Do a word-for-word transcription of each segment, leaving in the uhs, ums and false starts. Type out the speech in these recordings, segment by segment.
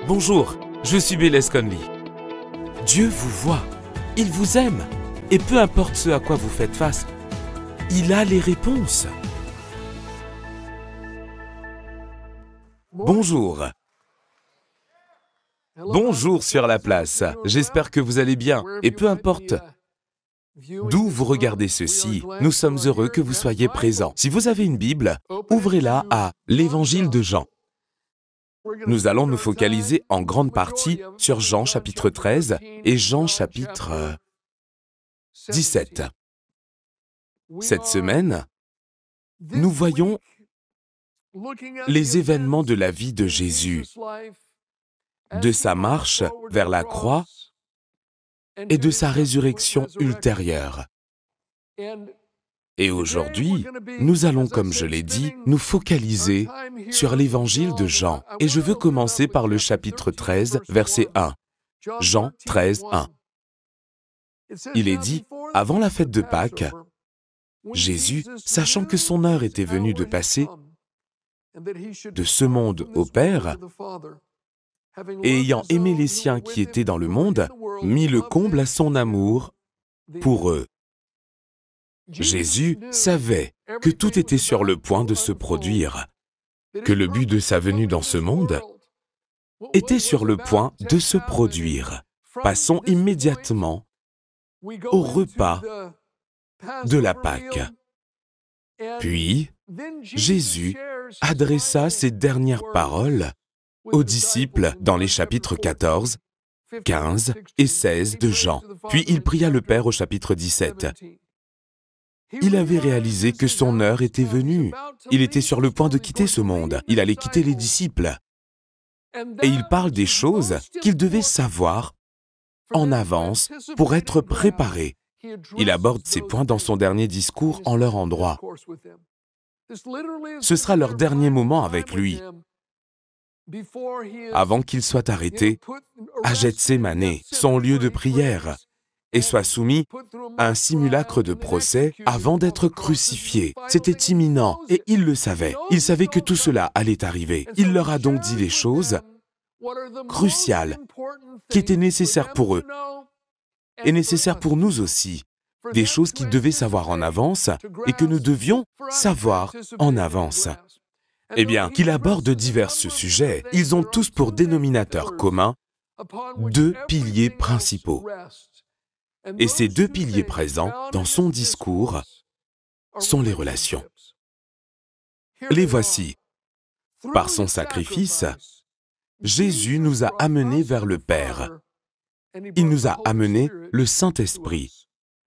Bonjour, je suis Bélez Conley. Dieu vous voit, il vous aime, et peu importe ce à quoi vous faites face, il a les réponses. Bonjour. Bonjour sur la place, j'espère que vous allez bien, et peu importe d'où vous regardez ceci, nous sommes heureux que vous soyez présents. Si vous avez une Bible, ouvrez-la à l'Évangile de Jean. Nous allons nous focaliser en grande partie sur Jean chapitre treize et Jean chapitre dix-sept. Cette semaine, nous voyons les événements de la vie de Jésus, de sa marche vers la croix et de sa résurrection ultérieure. Et aujourd'hui, nous allons, comme je l'ai dit, nous focaliser sur l'évangile de Jean. Et je veux commencer par le chapitre treize, verset un. Jean treize, un. Il est dit, avant la fête de Pâques, Jésus, sachant que son heure était venue de passer de ce monde au Père, et ayant aimé les siens qui étaient dans le monde, mit le comble à son amour pour eux. Jésus savait que tout était sur le point de se produire, que le but de sa venue dans ce monde était sur le point de se produire. Passons immédiatement au repas de la Pâque. Puis, Jésus adressa ses dernières paroles aux disciples dans les chapitres quatorze, quinze et seize de Jean. Puis il pria le Père au chapitre dix-sept. Il avait réalisé que son heure était venue. Il était sur le point de quitter ce monde. Il allait quitter les disciples. Et il parle des choses qu'il devait savoir en avance pour être préparé. Il aborde ces points dans son dernier discours en leur endroit. Ce sera leur dernier moment avec lui, avant qu'il soit arrêté à Gethsémani, son lieu de prière, et soit soumis à un simulacre de procès avant d'être crucifié. C'était imminent, et il le savait. Il savait que tout cela allait arriver. Il leur a donc dit les choses cruciales qui étaient nécessaires pour eux, et nécessaires pour nous aussi. Des choses qu'ils devaient savoir en avance, et que nous devions savoir en avance. Eh bien, qu'il aborde divers sujets, ils ont tous pour dénominateur commun deux piliers principaux. Et ces deux piliers présents dans son discours sont les relations. Les voici. Par son sacrifice, Jésus nous a amenés vers le Père. Il nous a amenés le Saint-Esprit.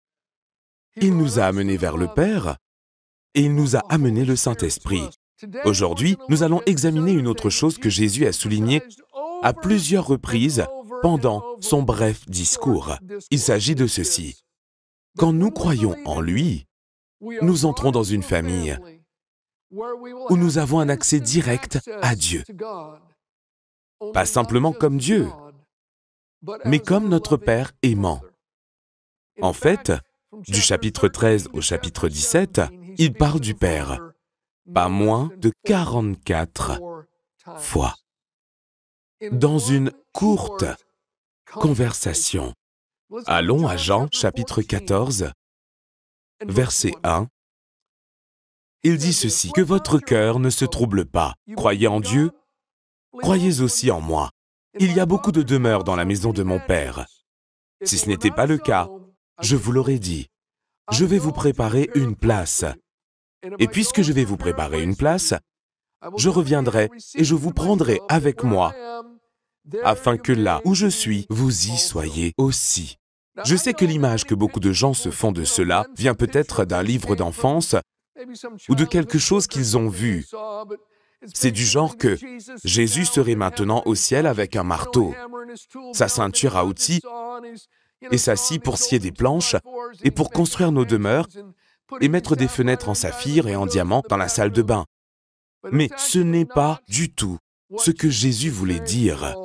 Il nous a amenés vers le Père et il nous a amenés le Saint-Esprit. Aujourd'hui, nous allons examiner une autre chose que Jésus a soulignée à plusieurs reprises pendant son bref discours. Il s'agit de ceci. Quand nous croyons en lui, nous entrons dans une famille où nous avons un accès direct à Dieu. Pas simplement comme Dieu, mais comme notre Père aimant. En fait, du chapitre treize au chapitre dix-sept, il parle du Père, pas moins de quarante-quatre fois. Dans une courte conversation. Allons à Jean, chapitre quatorze, verset un. Il dit ceci, « Que votre cœur ne se trouble pas. Croyez en Dieu, croyez aussi en moi. Il y a beaucoup de demeures dans la maison de mon Père. Si ce n'était pas le cas, je vous l'aurais dit. Je vais vous préparer une place. Et puisque je vais vous préparer une place, je reviendrai et je vous prendrai avec moi, afin que là où je suis, vous y soyez aussi. » Je sais que l'image que beaucoup de gens se font de cela vient peut-être d'un livre d'enfance ou de quelque chose qu'ils ont vu. C'est du genre que Jésus serait maintenant au ciel avec un marteau, sa ceinture à outils et sa scie pour scier des planches et pour construire nos demeures et mettre des fenêtres en saphir et en diamant dans la salle de bain. Mais ce n'est pas du tout ce que Jésus voulait dire.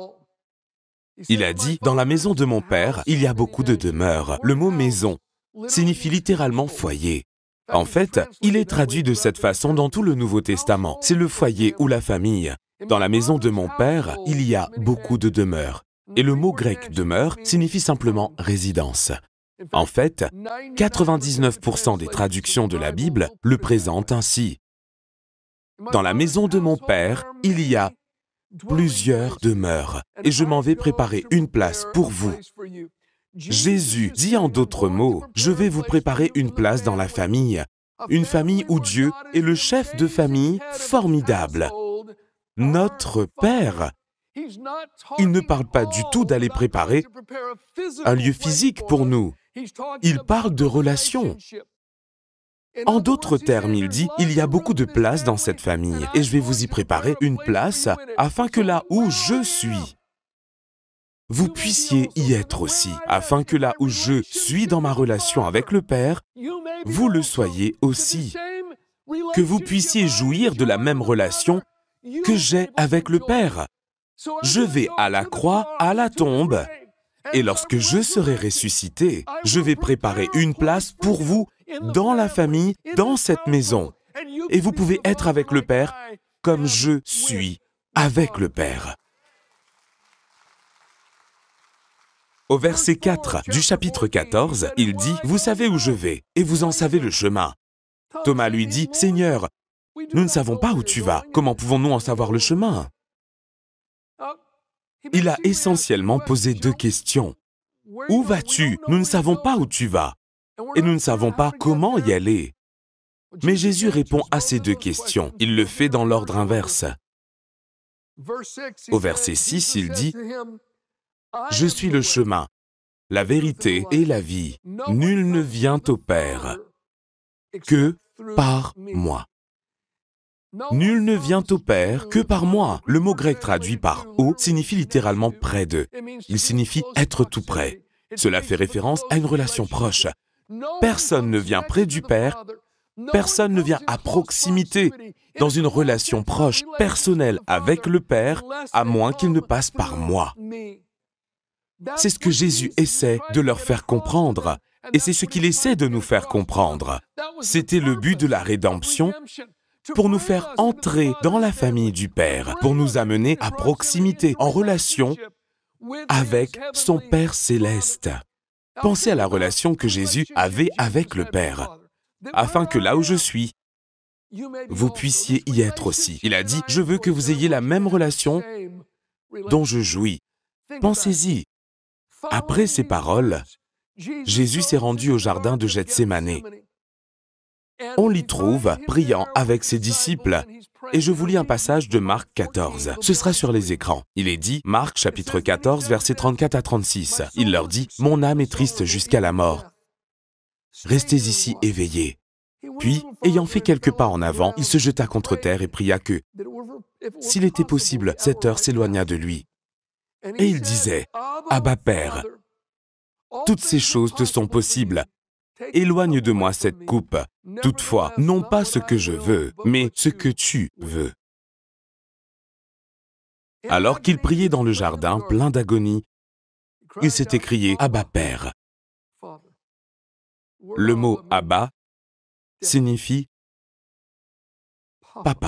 Il a dit, « Dans la maison de mon Père, il y a beaucoup de demeures. » Le mot « maison » signifie littéralement « foyer ». En fait, il est traduit de cette façon dans tout le Nouveau Testament. C'est le foyer ou la famille. Dans la maison de mon Père, il y a beaucoup de demeures. Et le mot grec « demeure » signifie simplement « résidence ». En fait, quatre-vingt-dix-neuf pour cent des traductions de la Bible le présentent ainsi. Dans la maison de mon Père, il y a plusieurs demeures, et je m'en vais préparer une place pour vous. Jésus dit en d'autres mots, « Je vais vous préparer une place dans la famille, une famille où Dieu est le chef de famille formidable. Notre Père. » Il ne parle pas du tout d'aller préparer un lieu physique pour nous. Il parle de relations. En d'autres termes, il dit, il y a beaucoup de places dans cette famille et je vais vous y préparer une place afin que là où je suis, vous puissiez y être aussi, afin que là où je suis dans ma relation avec le Père, vous le soyez aussi, que vous puissiez jouir de la même relation que j'ai avec le Père. Je vais à la croix, à la tombe, et lorsque je serai ressuscité, je vais préparer une place pour vous dans la famille, dans cette maison. Et vous pouvez être avec le Père comme je suis avec le Père. Au verset quatre du chapitre quatorze, il dit « Vous savez où je vais, et vous en savez le chemin. » Thomas lui dit « Seigneur, nous ne savons pas où tu vas, comment pouvons-nous en savoir le chemin ?» Il a essentiellement posé deux questions. Où vas-tu? Nous ne savons pas où tu vas. Et nous ne savons pas comment y aller. Mais Jésus répond à ces deux questions. Il le fait dans l'ordre inverse. Au verset six, il dit « Je suis le chemin, la vérité et la vie. Nul ne vient au Père que par moi. » Nul ne vient au Père que par moi. Le mot grec traduit par « au » signifie littéralement « près de ». Il signifie « être tout près ». Cela fait référence à une relation proche. Personne ne vient près du Père, personne ne vient à proximité, dans une relation proche, personnelle avec le Père, à moins qu'il ne passe par moi. C'est ce que Jésus essaie de leur faire comprendre, et c'est ce qu'il essaie de nous faire comprendre. C'était le but de la rédemption, pour nous faire entrer dans la famille du Père, pour nous amener à proximité, en relation avec son Père céleste. Pensez à la relation que Jésus avait avec le Père, afin que là où je suis, vous puissiez y être aussi. Il a dit, je veux que vous ayez la même relation dont je jouis. Pensez-y. Après ces paroles, Jésus s'est rendu au jardin de Gethsémanée. On l'y trouve priant avec ses disciples. Et je vous lis un passage de Marc quatorze. Ce sera sur les écrans. Il est dit, Marc chapitre quatorze, versets trente-quatre à trente-six. Il leur dit, « Mon âme est triste jusqu'à la mort. Restez ici éveillés. » Puis, ayant fait quelques pas en avant, il se jeta contre terre et pria que, s'il était possible, cette heure s'éloignât de lui. Et il disait, « Abba Père, toutes ces choses te sont possibles. Éloigne de moi cette coupe. Toutefois, non pas ce que je veux, mais ce que tu veux. » Alors qu'il priait dans le jardin, plein d'agonie, il s'est écrié « Abba Père ». Le mot « Abba » signifie « papa ».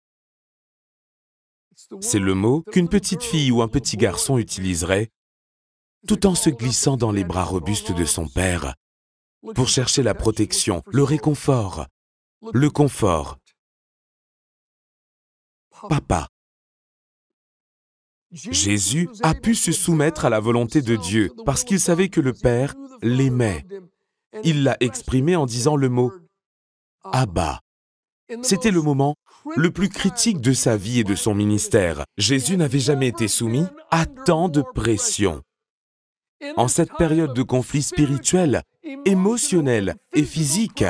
C'est le mot qu'une petite fille ou un petit garçon utiliserait tout en se glissant dans les bras robustes de son père pour chercher la protection, le réconfort, le confort. Papa. Jésus a pu se soumettre à la volonté de Dieu parce qu'il savait que le Père l'aimait. Il l'a exprimé en disant le mot « Abba ». C'était le moment le plus critique de sa vie et de son ministère. Jésus n'avait jamais été soumis à tant de pression. En cette période de conflit spirituel, émotionnel et physique,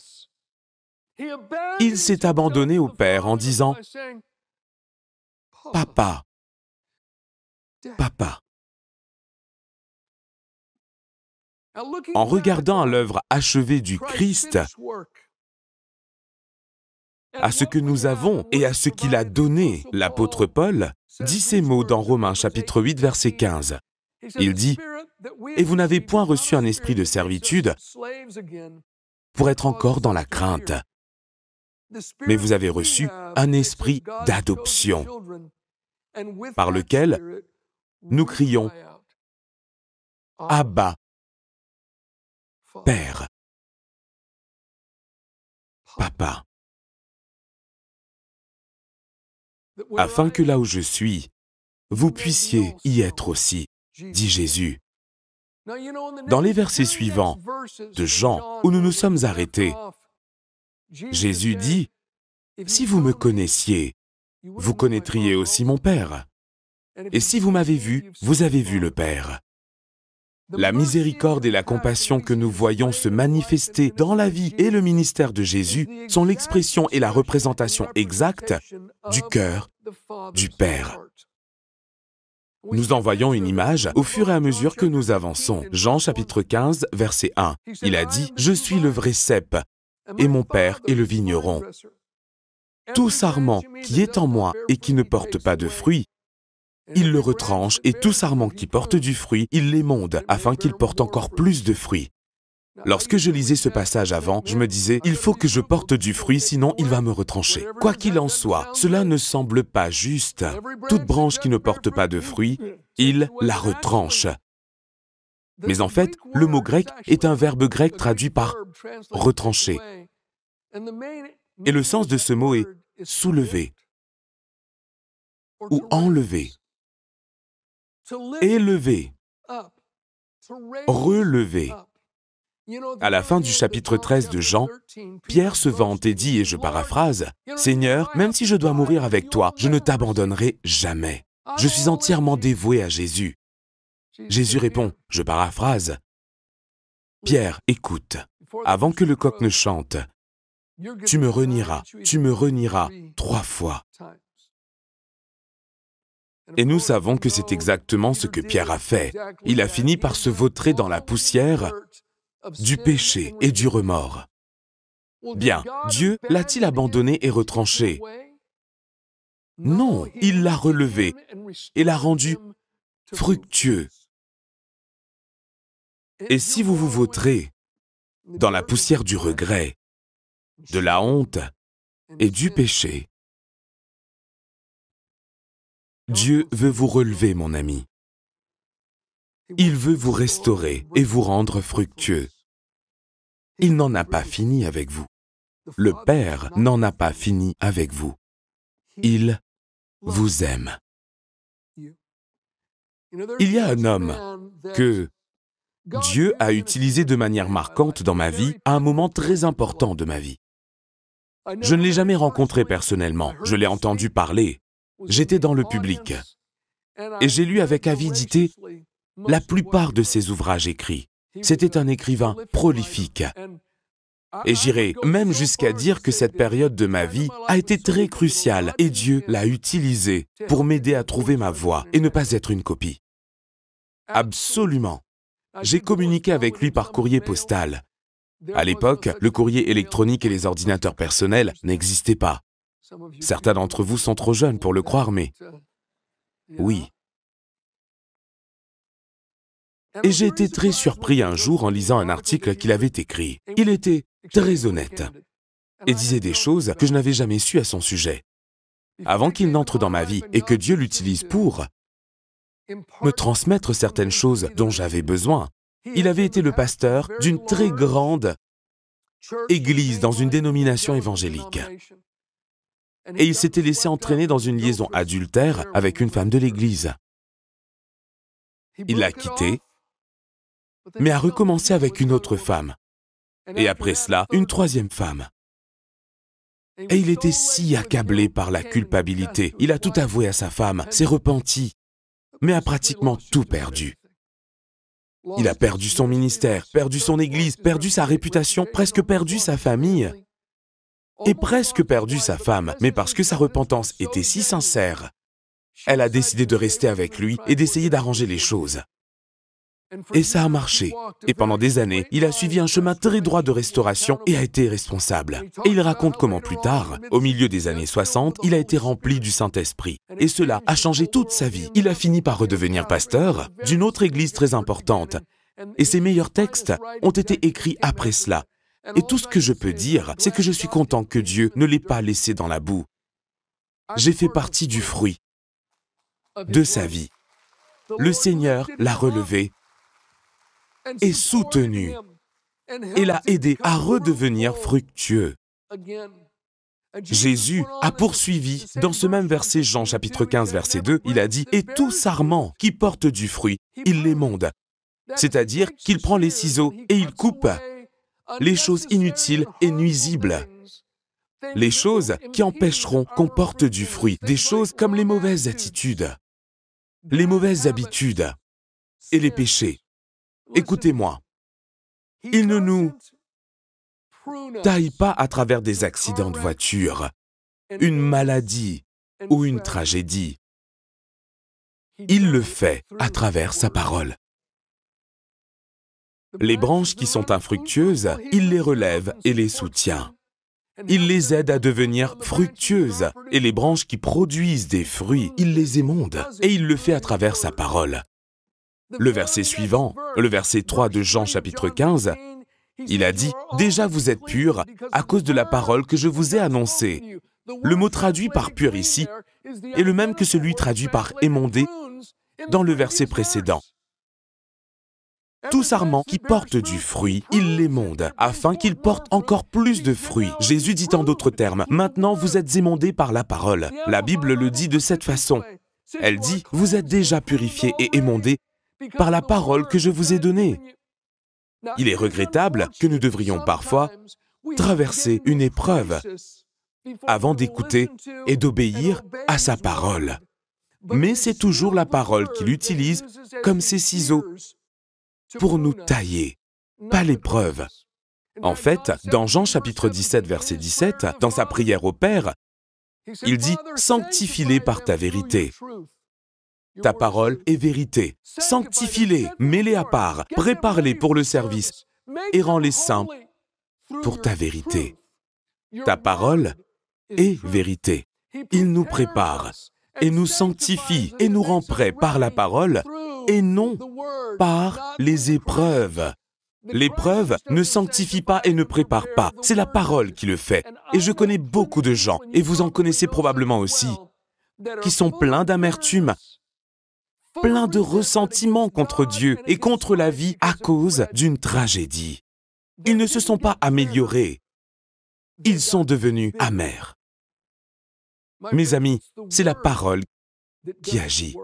il s'est abandonné au Père en disant « Papa, Papa ». En regardant à l'œuvre achevée du Christ, à ce que nous avons et à ce qu'il a donné, l'apôtre Paul dit ces mots dans Romains chapitre huit, verset quinze. Il dit « Et vous n'avez point reçu un esprit de servitude pour être encore dans la crainte. mais vous avez reçu un esprit d'adoption, par lequel nous crions « Abba, Père, Papa », afin que là où je suis, vous puissiez y être aussi, dit Jésus. Dans les versets suivants de Jean, où nous nous sommes arrêtés, Jésus dit, « Si vous me connaissiez, vous connaîtriez aussi mon Père. Et si vous m'avez vu, vous avez vu le Père. » La miséricorde et la compassion que nous voyons se manifester dans la vie et le ministère de Jésus sont l'expression et la représentation exacte du cœur du Père. Nous en voyons une image au fur et à mesure que nous avançons. Jean chapitre quinze, verset un. Il a dit, « Je suis le vrai cep, et mon Père est le vigneron. Tout sarment qui est en moi et qui ne porte pas de fruit, il le retranche, et tout sarment qui porte du fruit, il l'émonde, afin qu'il porte encore plus de fruits. » Lorsque je lisais ce passage avant, je me disais, il faut que je porte du fruit, sinon il va me retrancher. Quoi qu'il en soit, cela ne semble pas juste. Toute branche qui ne porte pas de fruit, il la retranche. Mais en fait, le mot grec est un verbe grec traduit par « retrancher ». Et le sens de ce mot est « soulever » ou « enlever ». Élever, relever. À la fin du chapitre treize de Jean, Pierre se vante et dit, et je paraphrase, « Seigneur, même si je dois mourir avec toi, je ne t'abandonnerai jamais. Je suis entièrement dévoué à Jésus. » Jésus répond, je paraphrase, « Pierre, écoute, avant que le coq ne chante, tu me renieras, tu me renieras trois fois. » Et nous savons que c'est exactement ce que Pierre a fait. Il a fini par se vautrer dans la poussière du péché et du remords. Bien, Dieu l'a-t-il abandonné et retranché? Non, il l'a relevé et l'a rendu fructueux. Et si vous vous vautrez dans la poussière du regret, de la honte et du péché, Dieu veut vous relever, mon ami. Il veut vous restaurer et vous rendre fructueux. Il n'en a pas fini avec vous. Le Père n'en a pas fini avec vous. Il vous aime. Il y a un homme que Dieu a utilisé de manière marquante dans ma vie à un moment très important de ma vie. Je ne l'ai jamais rencontré personnellement, je l'ai entendu parler. J'étais dans le public et j'ai lu avec avidité la plupart de ses ouvrages écrits. C'était un écrivain prolifique. Et j'irai même jusqu'à dire que cette période de ma vie a été très cruciale et Dieu l'a utilisée pour m'aider à trouver ma voie et ne pas être une copie. Absolument. J'ai communiqué avec lui par courrier postal. À l'époque, le courrier électronique et les ordinateurs personnels n'existaient pas. Certains d'entre vous sont trop jeunes pour le croire, mais oui. Et j'ai été très surpris un jour en lisant un article qu'il avait écrit. Il était très honnête et disait des choses que je n'avais jamais su à son sujet. Avant qu'il n'entre dans ma vie et que Dieu l'utilise pour me transmettre certaines choses dont j'avais besoin, il avait été le pasteur d'une très grande église dans une dénomination évangélique. Et il s'était laissé entraîner dans une liaison adultère avec une femme de l'église. Il l'a quittée, mais a recommencé avec une autre femme. Et après cela, une troisième femme. Et il était si accablé par la culpabilité. Il a tout avoué à sa femme, s'est repenti, mais a pratiquement tout perdu. Il a perdu son ministère, perdu son église, perdu sa réputation, presque perdu sa famille. Et presque perdu sa femme, mais parce que sa repentance était si sincère, elle a décidé de rester avec lui et d'essayer d'arranger les choses. Et ça a marché. Et pendant des années, il a suivi un chemin très droit de restauration et a été responsable. Et il raconte comment plus tard, au milieu des années soixante, il a été rempli du Saint-Esprit. Et cela a changé toute sa vie. Il a fini par redevenir pasteur d'une autre église très importante. Et ses meilleurs textes ont été écrits après cela. Et tout ce que je peux dire, c'est que je suis content que Dieu ne l'ait pas laissé dans la boue. J'ai fait partie du fruit de sa vie. Le Seigneur l'a relevé et soutenu et l'a aidé à redevenir fructueux. Jésus a poursuivi, dans ce même verset, Jean chapitre quinze, verset deux, il a dit « Et tout sarment qui porte du fruit, il l'émonde ». C'est-à-dire qu'il prend les ciseaux et il coupe les choses inutiles et nuisibles, les choses qui empêcheront qu'on porte du fruit, des choses comme les mauvaises attitudes, les mauvaises habitudes et les péchés. Écoutez-moi, il ne nous taille pas à travers des accidents de voiture, une maladie ou une tragédie. Il le fait à travers sa parole. Les branches qui sont infructueuses, il les relève et les soutient. Il les aide à devenir fructueuses. Et les branches qui produisent des fruits, il les émonde. Et il le fait à travers sa parole. Le verset suivant, le verset trois de Jean chapitre quinze, il a dit « Déjà vous êtes purs à cause de la parole que je vous ai annoncée ». Le mot traduit par « pur » ici est le même que celui traduit par « émondé » dans le verset précédent. Tout sarment qui porte du fruit, il l'émonde, afin qu'il porte encore plus de fruits. Jésus dit en d'autres termes, « Maintenant vous êtes émondés par la parole ». La Bible le dit de cette façon. Elle dit, « Vous êtes déjà purifiés et émondés par la parole que je vous ai donnée ». Il est regrettable que nous devrions parfois traverser une épreuve avant d'écouter et d'obéir à sa parole. Mais c'est toujours la parole qu'il utilise comme ses ciseaux pour nous tailler, pas l'épreuve. En fait, dans Jean chapitre dix-sept, verset dix-sept, dans sa prière au Père, il dit « Sanctifie-les par ta vérité ». Ta parole est vérité. Sanctifie-les, mets-les à part, prépare-les pour le service et rends-les saints pour ta vérité. Ta parole est vérité. Il nous prépare et nous sanctifie et nous rend prêts par la parole et non par les épreuves. L'épreuve ne sanctifie pas et ne prépare pas. C'est la parole qui le fait. Et je connais beaucoup de gens, et vous en connaissez probablement aussi, qui sont pleins d'amertume, pleins de ressentiment contre Dieu et contre la vie à cause d'une tragédie. Ils ne se sont pas améliorés. Ils sont devenus amers. Mes amis, c'est la parole qui agit.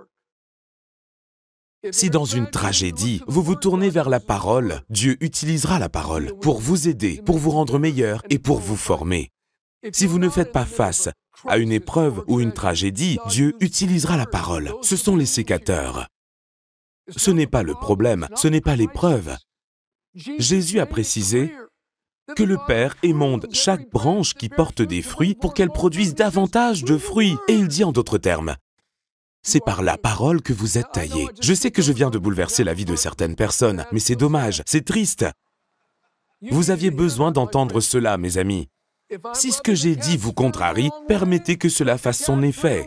Si dans une tragédie, vous vous tournez vers la parole, Dieu utilisera la parole pour vous aider, pour vous rendre meilleur et pour vous former. Si vous ne faites pas face à une épreuve ou une tragédie, Dieu utilisera la parole. Ce sont les sécateurs. Ce n'est pas le problème, ce n'est pas l'épreuve. Jésus a précisé que le Père émonde chaque branche qui porte des fruits pour qu'elle produise davantage de fruits. Et il dit en d'autres termes, c'est par la parole que vous êtes taillés. Je sais que je viens de bouleverser la vie de certaines personnes, mais c'est dommage, c'est triste. Vous aviez besoin d'entendre cela, mes amis. Si ce que j'ai dit vous contrarie, permettez que cela fasse son effet.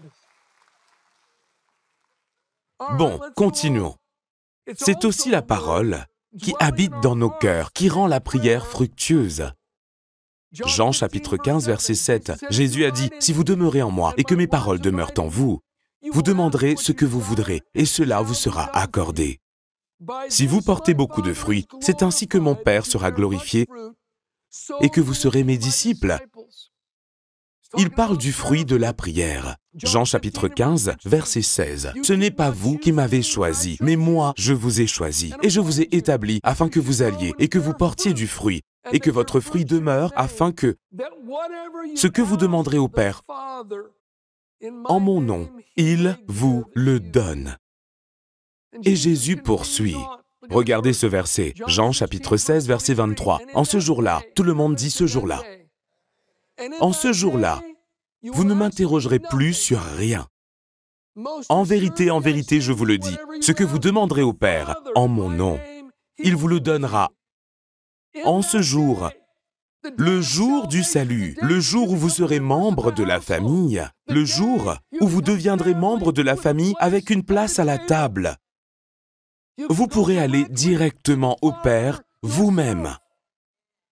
Bon, continuons. C'est aussi la parole qui habite dans nos cœurs, qui rend la prière fructueuse. Jean chapitre quinze, verset sept, Jésus a dit, « Si vous demeurez en moi et que mes paroles demeurent en vous, vous demanderez ce que vous voudrez, et cela vous sera accordé. Si vous portez beaucoup de fruits, c'est ainsi que mon Père sera glorifié et que vous serez mes disciples. » Il parle du fruit de la prière. Jean chapitre quinze, verset seize. « Ce n'est pas vous qui m'avez choisi, mais moi je vous ai choisi, et je vous ai établi afin que vous alliez et que vous portiez du fruit, et que votre fruit demeure afin que ce que vous demanderez au Père en mon nom, il vous le donne. » Et Jésus poursuit. Regardez ce verset, Jean chapitre seize, verset vingt-trois. En ce jour-là, tout le monde dit ce jour-là. En ce jour-là, vous ne m'interrogerez plus sur rien. En vérité, en vérité, je vous le dis, ce que vous demanderez au Père en mon nom, il vous le donnera. En ce jour, le jour du salut, le jour où vous serez membre de la famille, le jour où vous deviendrez membre de la famille avec une place à la table, vous pourrez aller directement au Père vous-même.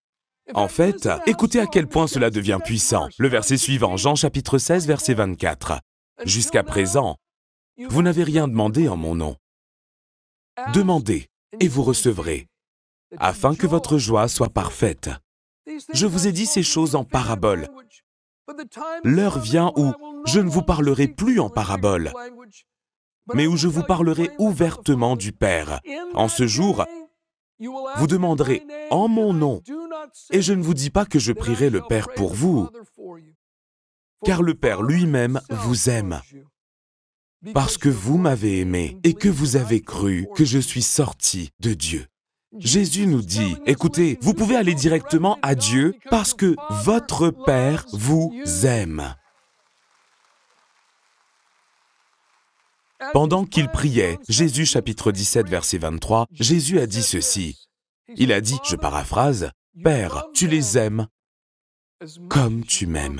En fait, écoutez à quel point cela devient puissant. Le verset suivant, Jean chapitre seize, verset vingt-quatre. « Jusqu'à présent, vous n'avez rien demandé en mon nom. Demandez, et vous recevrez, afin que votre joie soit parfaite. Je vous ai dit ces choses en parabole. L'heure vient où je ne vous parlerai plus en parabole, mais où je vous parlerai ouvertement du Père. En ce jour, vous demanderez en mon nom, et je ne vous dis pas que je prierai le Père pour vous, car le Père lui-même vous aime, parce que vous m'avez aimé et que vous avez cru que je suis sorti de Dieu. » Jésus nous dit, écoutez, vous pouvez aller directement à Dieu parce que votre Père vous aime. Pendant qu'il priait, Jésus chapitre dix-sept, verset vingt-trois, Jésus a dit ceci. Il a dit, je paraphrase, « Père, tu les aimes comme tu m'aimes. »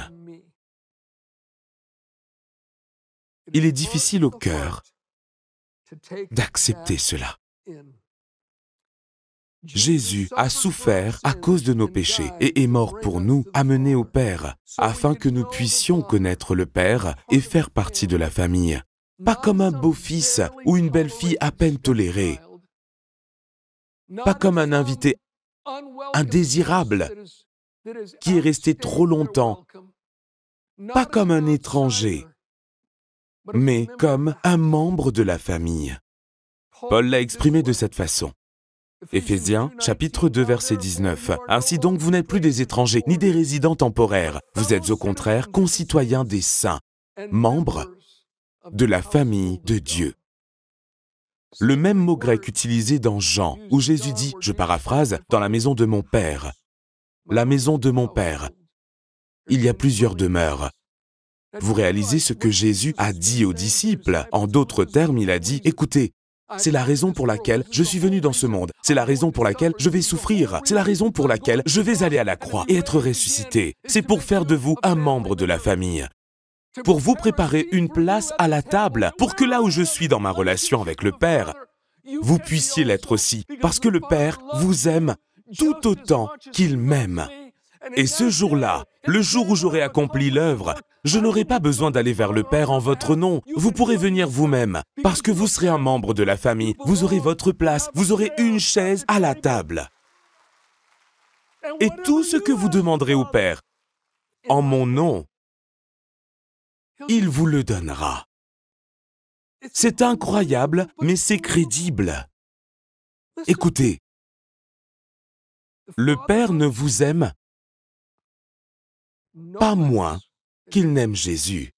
Il est difficile au cœur d'accepter cela. Jésus a souffert à cause de nos péchés et est mort pour nous, amené au Père, afin que nous puissions connaître le Père et faire partie de la famille. Pas comme un beau-fils ou une belle-fille à peine tolérée. Pas comme un invité indésirable qui est resté trop longtemps. Pas comme un étranger, mais comme un membre de la famille. Paul l'a exprimé de cette façon. Éphésiens, chapitre deux, verset dix-neuf. « Ainsi donc, vous n'êtes plus des étrangers, ni des résidents temporaires. Vous êtes au contraire concitoyens des saints, membres de la famille de Dieu. » Le même mot grec utilisé dans Jean, où Jésus dit, je paraphrase, « dans la maison de mon Père. » La maison de mon Père. Il y a plusieurs demeures. Vous réalisez ce que Jésus a dit aux disciples. En d'autres termes, il a dit, « Écoutez, c'est la raison pour laquelle je suis venu dans ce monde. C'est la raison pour laquelle je vais souffrir. C'est la raison pour laquelle je vais aller à la croix et être ressuscité. C'est pour faire de vous un membre de la famille. Pour vous préparer une place à la table, pour que là où je suis dans ma relation avec le Père, vous puissiez l'être aussi, parce que le Père vous aime tout autant qu'il m'aime. Et ce jour-là, le jour où j'aurai accompli l'œuvre, je n'aurai pas besoin d'aller vers le Père en votre nom. Vous pourrez venir vous-même, parce que vous serez un membre de la famille. Vous aurez votre place, vous aurez une chaise à la table. Et tout ce que vous demanderez au Père, en mon nom, il vous le donnera. C'est incroyable, mais c'est crédible. Écoutez, le Père ne vous aime pas moins qu'il n'aime Jésus.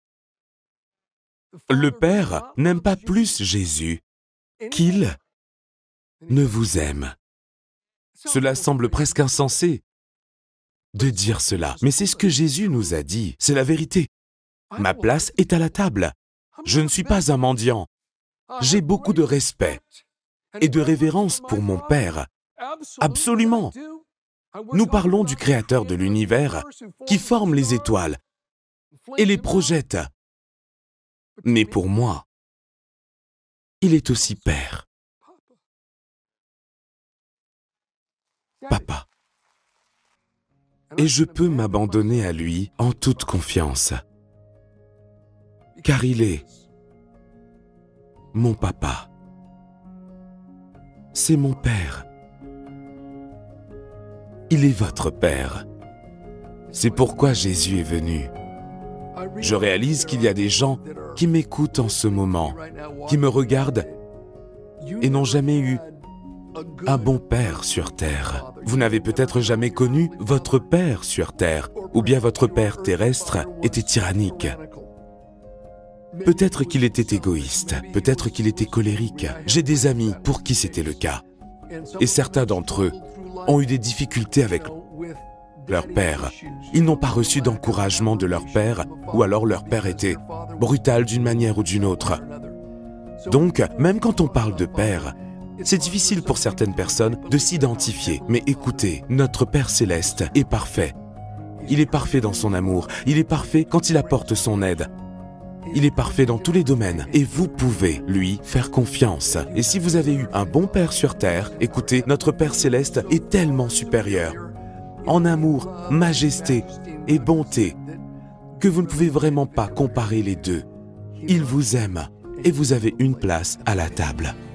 Le Père n'aime pas plus Jésus qu'il ne vous aime. Cela semble presque insensé de dire cela, mais c'est ce que Jésus nous a dit, c'est la vérité. Ma place est à la table. Je ne suis pas un mendiant. J'ai beaucoup de respect et de révérence pour mon Père. Absolument. Nous parlons du Créateur de l'univers qui forme les étoiles et les projette. Mais pour moi, il est aussi Père. Papa. Et je peux m'abandonner à lui en toute confiance. Car il est mon papa. C'est mon Père. Il est votre Père. C'est pourquoi Jésus est venu. Je réalise qu'il y a des gens qui m'écoutent en ce moment, qui me regardent et n'ont jamais eu un bon Père sur terre. Vous n'avez peut-être jamais connu votre Père sur terre, ou bien votre Père terrestre était tyrannique. Peut-être qu'il était égoïste, peut-être qu'il était colérique. J'ai des amis pour qui c'était le cas. Et certains d'entre eux ont eu des difficultés avec leur père. Ils n'ont pas reçu d'encouragement de leur père, ou alors leur père était brutal d'une manière ou d'une autre. Donc, même quand on parle de père, c'est difficile pour certaines personnes de s'identifier. Mais écoutez, notre Père Céleste est parfait. Il est parfait dans son amour, il est parfait quand il apporte son aide. Il est parfait dans tous les domaines et vous pouvez lui faire confiance. Et si vous avez eu un bon Père sur terre, écoutez, notre Père Céleste est tellement supérieur. en amour, majesté et bonté, que vous ne pouvez vraiment pas comparer les deux. Il vous aime et vous avez une place à la table.